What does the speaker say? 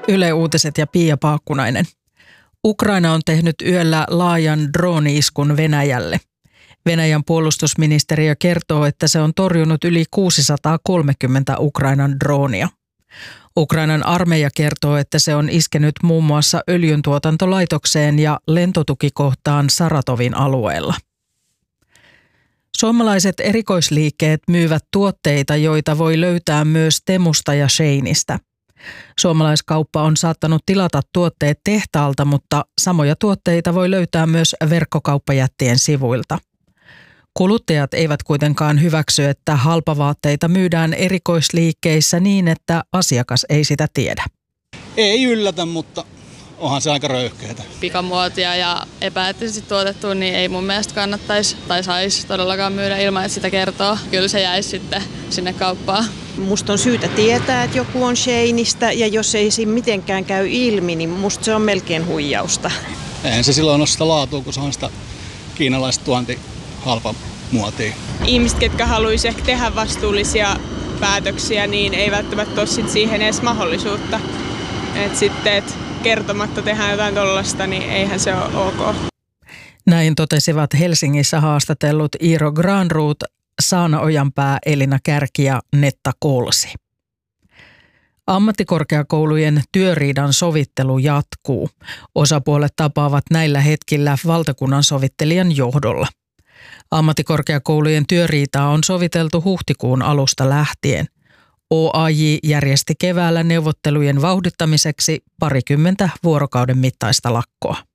Yle Uutiset ja Pia Paakkunainen. Ukraina on tehnyt yöllä laajan drooni-iskun Venäjälle. Venäjän puolustusministeriö kertoo, että se on torjunut yli 630 Ukrainan droonia. Ukrainan armeija kertoo, että se on iskenyt muun muassa öljyntuotantolaitokseen ja lentotukikohtaan Saratovin alueella. Suomalaiset erikoisliikkeet myyvät tuotteita, joita voi löytää myös Temusta ja Sheinistä. Suomalaiskauppa on saattanut tilata tuotteet tehtaalta, mutta samoja tuotteita voi löytää myös verkkokauppajättien sivuilta. Kuluttajat eivät kuitenkaan hyväksy, että halpavaatteita myydään erikoisliikkeissä niin, että asiakas ei sitä tiedä. Ei yllätä, mutta onhan se aika röyhkeätä. Pikamuotia ja epäeettisesti tuotettua, niin ei mun mielestä kannattaisi tai saisi todellakaan myydä ilman, että sitä kertoo. Kyllä se jäisi sitten sinne kauppaan. Musta on syytä tietää, että joku on Sheinistä, ja jos ei siinä mitenkään käy ilmi, niin musta se on melkein huijausta. Eihän se silloin ole sitä laatua, kun se on sitä kiinalaista halpa muotia. Ihmiset, ketkä haluaisi ehkä tehdä vastuullisia päätöksiä, niin ei välttämättä ole siihen edes mahdollisuutta. Että kertomatta tehdään jotain tollasta, niin eihän se ole ok. Näin totesivat Helsingissä haastatellut Iiro Granroth, Saana Ojanpää, Elina Kärki ja Netta Kolsi. Ammattikorkeakoulujen työriidan sovittelu jatkuu. Osapuolet tapaavat näillä hetkillä valtakunnan sovittelijan johdolla. Ammattikorkeakoulujen työriitaa on soviteltu huhtikuun alusta lähtien. OAJ järjesti keväällä neuvottelujen vauhdittamiseksi 20 vuorokauden mittaista lakkoa.